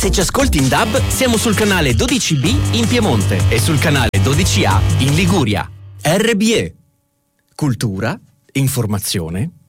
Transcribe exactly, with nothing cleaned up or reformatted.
Se ci ascolti in D A B, siamo sul canale dodici B in Piemonte e sul canale dodici A in Liguria. R B E. Cultura, informazione,